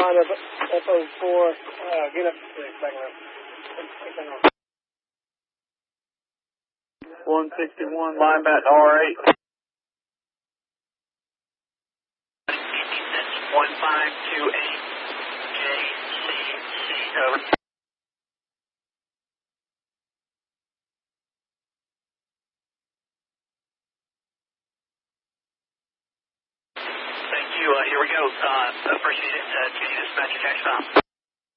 line of FO4, get up to 6, back up. 161, line back to R8. 1528, JCC, over. Thank you, here we go. Appreciate it, dispatch, tax time.